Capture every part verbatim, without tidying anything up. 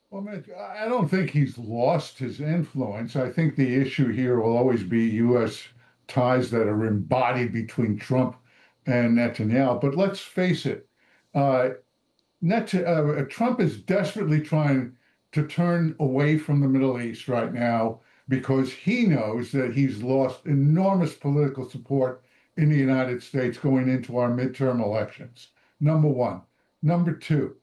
Well, Mitch, I don't think he's lost his influence. I think the issue here will always be U S ties that are embodied between Trump and Netanyahu. But let's face it, uh, Net, uh, Trump is desperately trying to turn away from the Middle East right now because he knows that he's lost enormous political support in the United States going into our midterm elections. Number one. Number two,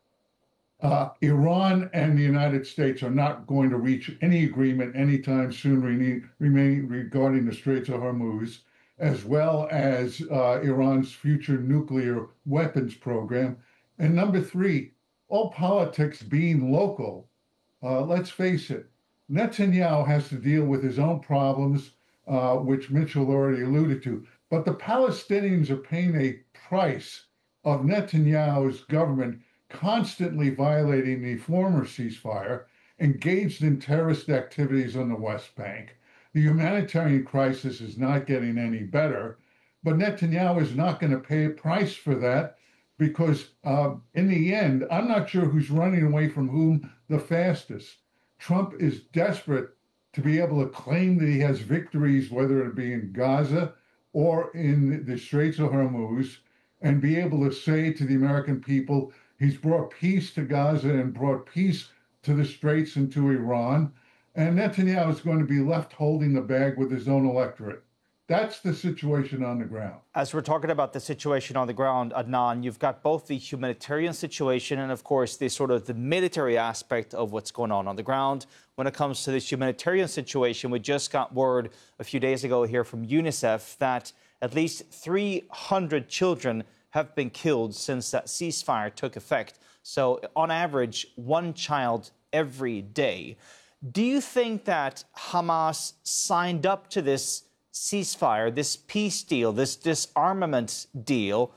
uh, Iran and the United States are not going to reach any agreement anytime soon re- remain, regarding the Straits of Hormuz, as well as uh, Iran's future nuclear weapons program. And number three, all politics being local, uh, let's face it, Netanyahu has to deal with his own problems, uh, which Mitchell already alluded to. But the Palestinians are paying a price of Netanyahu's government constantly violating the former ceasefire, engaged in terrorist activities on the West Bank. The humanitarian crisis is not getting any better, but Netanyahu is not going to pay a price for that because, uh, in the end, I'm not sure who's running away from whom the fastest. Trump is desperate to be able to claim that he has victories, whether it be in Gaza or in the Straits of Hormuz, and be able to say to the American people, he's brought peace to Gaza and brought peace to the Straits and to Iran. And Netanyahu is going to be left holding the bag with his own electorate. That's the situation on the ground. As we're talking about the situation on the ground, Adnan, you've got both the humanitarian situation and, of course, the sort of the military aspect of what's going on on the ground. When it comes to this humanitarian situation, we just got word a few days ago here from UNICEF that at least three hundred children have been killed since that ceasefire took effect. So on average, one child every day. Do you think that Hamas signed up to this ceasefire, this peace deal, this disarmament deal,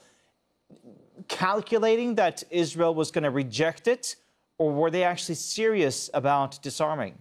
calculating that Israel was going to reject it, or were they actually serious about disarming?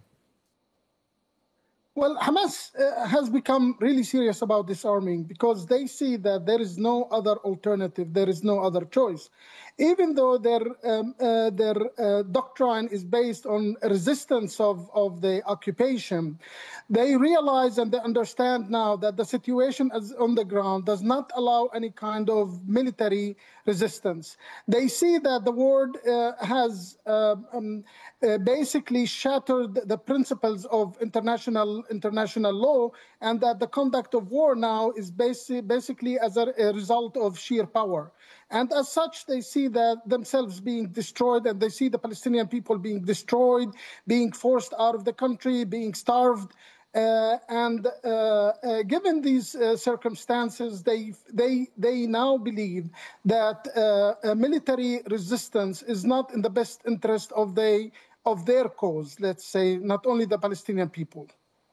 Well, Hamas uh, has become really serious about disarming because they see that there is no other alternative, there is no other choice. Even though their um, uh, their uh, doctrine is based on resistance of, of the occupation, they realize and they understand now that the situation as on the ground does not allow any kind of military resistance. They see that the world uh, has uh, um, uh, basically shattered the principles of international international law, and that the conduct of war now is basi- basically as a, a result of sheer power. And as such, they see that themselves being destroyed, and they see the Palestinian people being destroyed, being forced out of the country, being starved. Uh, and uh, uh, given these uh, circumstances, they, they, they now believe that uh, a military resistance is not in the best interest of, they, of their cause, let's say, not only the Palestinian people.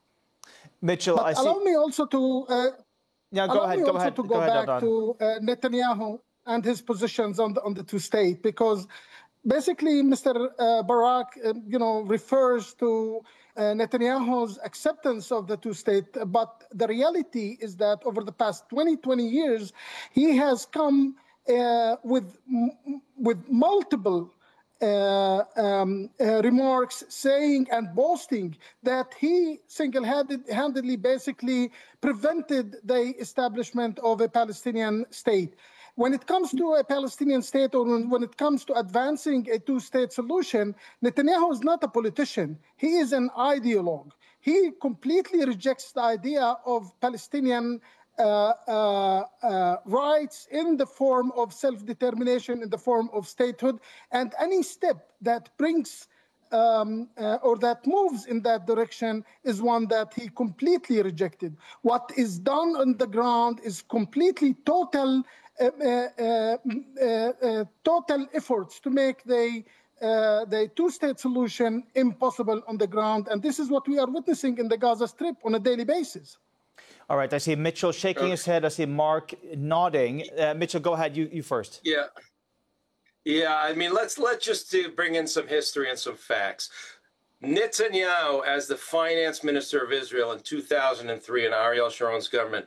Mitchell, but I allow see. me also to uh, Yeah, go allow ahead. me Go also ahead. to Go go ahead, back Adnan. to uh, Netanyahu and his positions on the on the two state, because basically Mister Uh, Barak, uh, you know, refers to uh, Netanyahu's acceptance of the two state, but the reality is that over the past twenty, twenty years, he has come uh, with with multiple Uh, um, uh, remarks saying and boasting that he single-handedly basically prevented the establishment of a Palestinian state. When it comes to a Palestinian state, or when it comes to advancing a two-state solution, Netanyahu is not a politician. He is an ideologue. He completely rejects the idea of Palestinian Uh, uh, uh, rights in the form of self-determination, in the form of statehood, and any step that brings um, uh, or that moves in that direction is one that he completely rejected. What is done on the ground is completely total, uh, uh, uh, uh, total efforts to make the Uh, the two-state solution impossible on the ground, and this is what we are witnessing in the Gaza Strip on a daily basis. All right, I see Mitchell shaking his head. I see Mark nodding. Uh, Mitchell, go ahead. You, you first. Yeah. Yeah, I mean, let's let's just bring in some history and some facts. Netanyahu, as the finance minister of Israel in two thousand three in Ariel Sharon's government,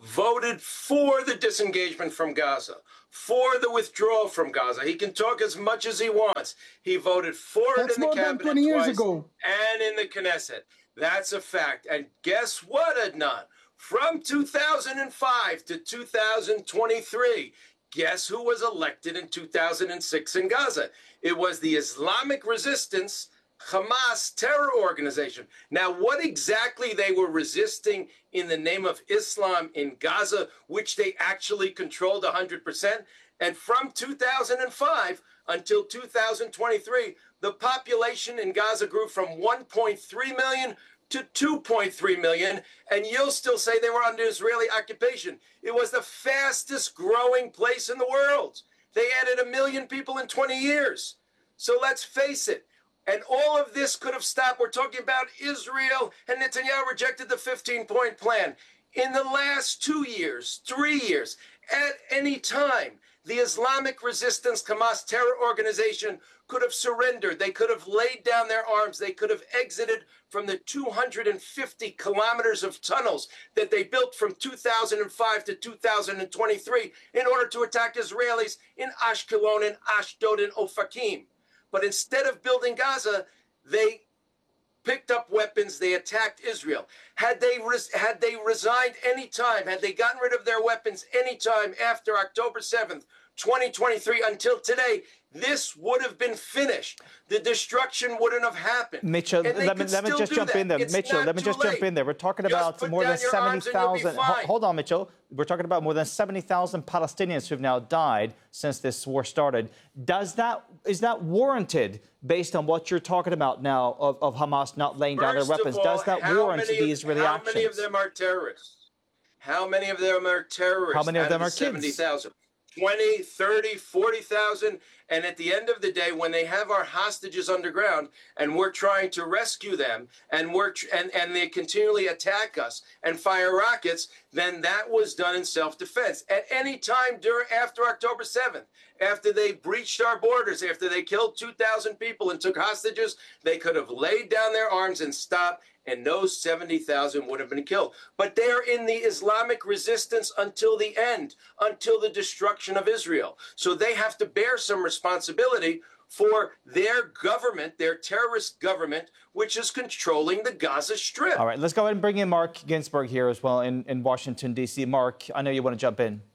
voted for the disengagement from Gaza, for the withdrawal from Gaza. He can talk as much as he wants. He voted for That's it in the more than cabinet twenty years twice ago. and in the Knesset. That's a fact. And guess what, Adnan? From two thousand five to two thousand twenty-three, guess who was elected in two thousand six in Gaza? It was the Islamic Resistance Hamas terror organization. Now, what exactly they were resisting in the name of Islam in Gaza, which they actually controlled one hundred percent? And from two thousand five until two thousand twenty-three, the population in Gaza grew from one point three million to two point three million, and you'll still say they were under Israeli occupation. It was the fastest growing place in the world. They added a million people in twenty years. So let's face it. And all of this could have stopped. We're talking about Israel, and Netanyahu rejected the fifteen-point plan. In the last two years, three years, at any time, the Islamic Resistance Hamas terror organization could have surrendered. They could have laid down their arms. They could have exited from the two hundred fifty kilometers of tunnels that they built from two thousand five to two thousand twenty-three in order to attack Israelis in Ashkelon and Ashdod and Ofakim. But instead of building Gaza, they picked up weapons. They attacked Israel. Had they res- had they resigned any time, had they gotten rid of their weapons any time after October seventh, twenty twenty-three until today, this would have been finished. The destruction wouldn't have happened. Mitchell, let me, let me just jump that. in there. It's Mitchell, let me just late. jump in there. We're talking Just about more than seventy thousand. Hold on, Mitchell. We're talking about more than seventy thousand Palestinians who've now died since this war started. Does that is that warranted based on what you're talking about now of, of Hamas not laying down First their weapons? Of all, Does that how warrant many, the Israeli how actions? How many of them are terrorists? How many of them are terrorists? How many of them out are the seventy thousand? kids? twenty, thirty, forty thousand. And at the end of the day, when they have our hostages underground and we're trying to rescue them and we're tr- and, and they continually attack us and fire rockets, then that was done in self-defense. At any time during after October seventh, after they breached our borders, after they killed two thousand people and took hostages, they could have laid down their arms and stopped, and those seventy thousand would have been killed. But they're in the Islamic resistance until the end, until the destruction of Israel. So they have to bear some responsibility for their government, their terrorist government, which is controlling the Gaza Strip. All right, let's go ahead and bring in Mark Ginsburg here as well in, in Washington, D C. Mark, I know you want to jump in.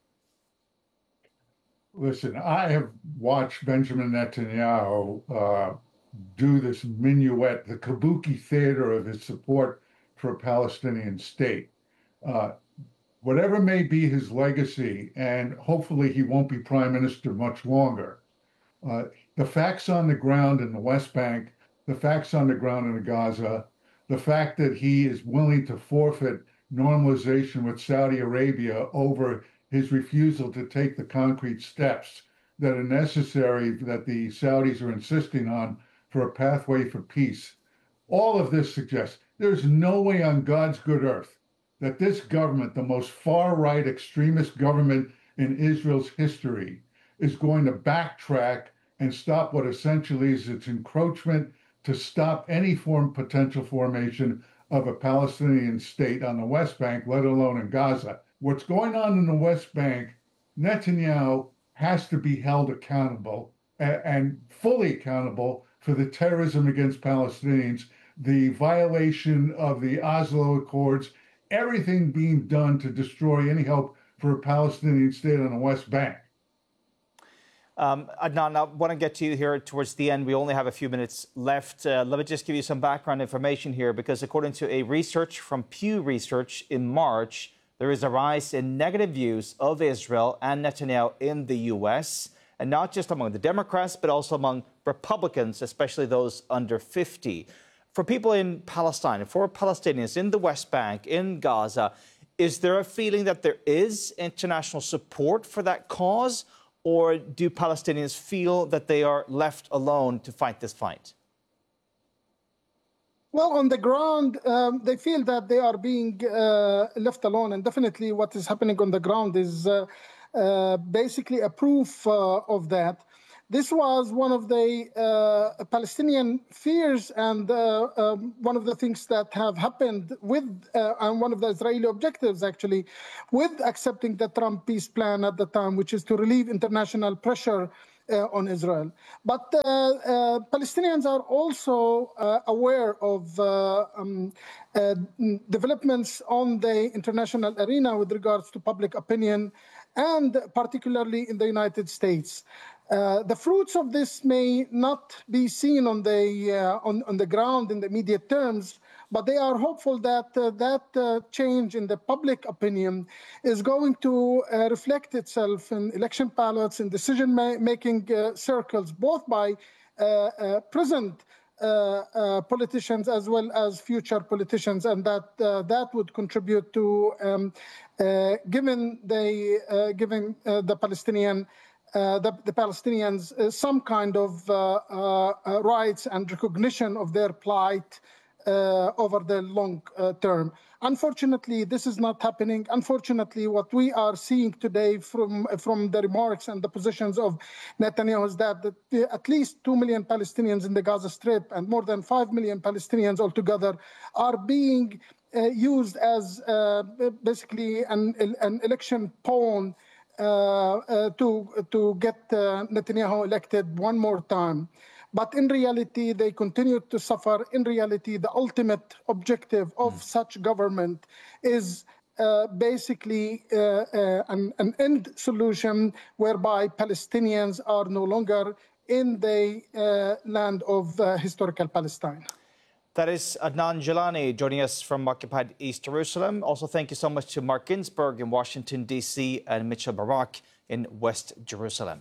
Listen, I have watched Benjamin Netanyahu uh, do this minuet, the kabuki theater of his support for a Palestinian state. Uh, whatever may be his legacy, and hopefully he won't be prime minister much longer, uh, the facts on the ground in the West Bank, the facts on the ground in Gaza, the fact that he is willing to forfeit normalization with Saudi Arabia over his refusal to take the concrete steps that are necessary that the Saudis are insisting on for a pathway for peace. All of this suggests there's no way on God's good earth that this government, the most far-right extremist government in Israel's history, is going to backtrack and stop what essentially is its encroachment to stop any form potential formation of a Palestinian state on the West Bank, let alone in Gaza. What's going on in the West Bank, Netanyahu has to be held accountable and fully accountable for the terrorism against Palestinians, the violation of the Oslo Accords, everything being done to destroy any hope for a Palestinian state on the West Bank. Um, Adnan, I want to get to you here towards the end. We only have a few minutes left. Uh, let me just give you some background information here, because according to a research from Pew Research in March, there is a rise in negative views of Israel and Netanyahu in the U S, and not just among the Democrats, but also among Republicans, especially those under fifty. For people in Palestine, for Palestinians in the West Bank, in Gaza, is there a feeling that there is international support for that cause? Or do Palestinians feel that they are left alone to fight this fight? Well, on the ground, um, they feel that they are being uh, left alone. And definitely what is happening on the ground is uh, uh, basically a proof uh, of that. This was one of the uh, Palestinian fears and uh, um, one of the things that have happened with, uh, and one of the Israeli objectives actually, with accepting the Trump peace plan at the time, which is to relieve international pressure uh, on Israel. But uh, uh, Palestinians are also uh, aware of uh, um, uh, developments on the international arena with regards to public opinion, and particularly in the United States. Uh, the fruits of this may not be seen on the, uh, on, on the ground in the immediate terms, but they are hopeful that uh, that uh, change in the public opinion is going to uh, reflect itself in election ballots and decision-making uh, circles, both by uh, uh, present uh, uh, politicians as well as future politicians, and that uh, that would contribute to um, uh, giving the uh, giving uh, the Palestinian uh, the, the Palestinians uh, some kind of uh, uh, rights and recognition of their plight uh, over the long uh, term. Unfortunately, this is not happening. Unfortunately, what we are seeing today from, from the remarks and the positions of Netanyahu is that, that at least two million Palestinians in the Gaza Strip and more than five million Palestinians altogether are being uh, used as uh, basically an, an election pawn uh, uh, to, to get uh, Netanyahu elected one more time. But in reality, they continue to suffer. In reality, the ultimate objective of mm. such government is uh, basically uh, uh, an, an end solution whereby Palestinians are no longer in the uh, land of uh, historical Palestine. That is Adnan Gilani joining us from occupied East Jerusalem. Also, thank you so much to Mark Ginsburg in Washington, D C and Mitchell Barak in West Jerusalem.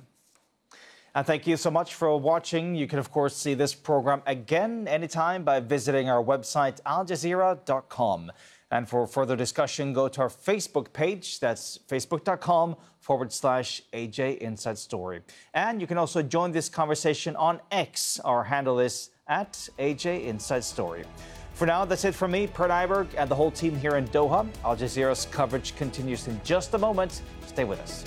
And thank you so much for watching. You can, of course, see this program again anytime by visiting our website, al jazeera dot com. And for further discussion, go to our Facebook page. That's facebook.com forward slash AJ Inside Story. And you can also join this conversation on X. Our handle is at A J Inside Story. For now, that's it from me, Per Nyberg, and the whole team here in Doha. Al Jazeera's coverage continues in just a moment. Stay with us.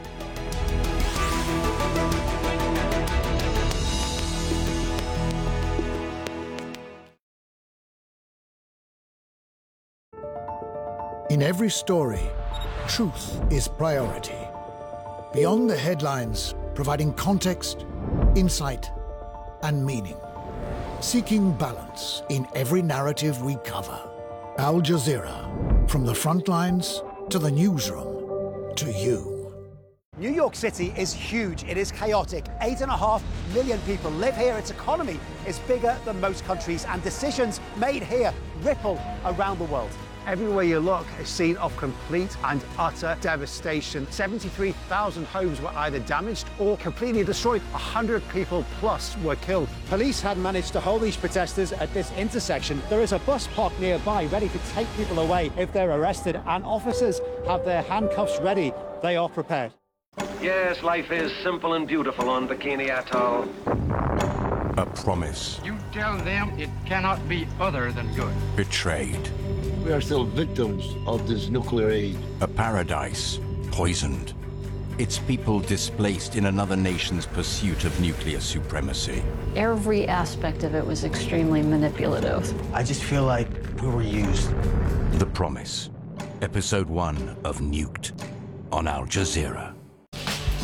In every story, truth is priority. Beyond the headlines, providing context, insight, and meaning. Seeking balance in every narrative we cover. Al Jazeera, from the front lines to the newsroom, to you. New York City is huge. It is chaotic. Eight and a half million people live here. Its economy is bigger than most countries, and decisions made here ripple around the world. Everywhere you look, a scene of complete and utter devastation. seventy-three thousand homes were either damaged or completely destroyed. one hundred people plus were killed. Police had managed to hold these protesters at this intersection. There is a bus parked nearby ready to take people away if they're arrested, and officers have their handcuffs ready. They are prepared. Yes, life is simple and beautiful on Bikini Atoll. A promise. You tell them it cannot be other than good. Betrayed. We are still victims of this nuclear aid. A paradise poisoned. Its people displaced in another nation's pursuit of nuclear supremacy. Every aspect of it was extremely manipulative. I just feel like we were used. The Promise. Episode one of Nuked on Al Jazeera.